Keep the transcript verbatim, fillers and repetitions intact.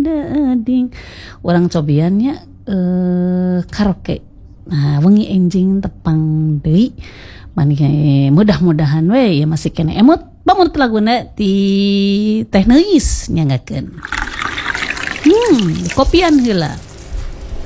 dading orang cobiannya eh, karaoke. Nah wengi enjing tepang deui mani mudah-mudahan we ya masih kena emot bangun laguna ti teh neis nyanggakeun. Hmm kopian heula.